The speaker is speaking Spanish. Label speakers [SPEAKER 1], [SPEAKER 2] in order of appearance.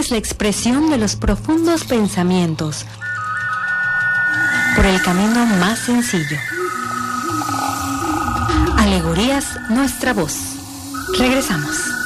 [SPEAKER 1] es la expresión de los profundos pensamientos por el camino más sencillo. Alegorías, nuestra voz. Regresamos.